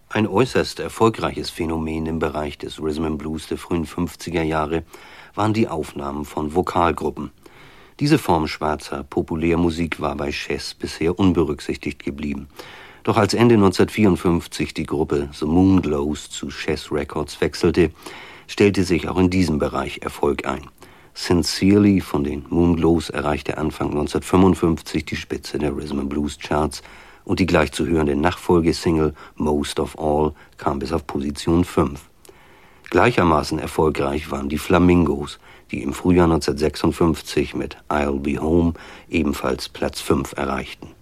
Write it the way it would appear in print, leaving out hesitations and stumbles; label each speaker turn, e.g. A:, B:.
A: Ein äußerst erfolgreiches Phänomen im Bereich des Rhythm and Blues der frühen 50er Jahre waren die Aufnahmen von Vokalgruppen. Diese Form schwarzer Populärmusik war bei Chess bisher unberücksichtigt geblieben. Doch als Ende 1954 die Gruppe The Moonglows zu Chess Records wechselte, stellte sich auch in diesem Bereich Erfolg ein. Sincerely von den Moonglows erreichte Anfang 1955 die Spitze der Rhythm and Blues Charts und die gleich zu hörende Nachfolgesingle Most of All kam bis auf Position 5. Gleichermaßen erfolgreich waren die Flamingos, die im Frühjahr 1956 mit I'll Be Home ebenfalls Platz 5 erreichten.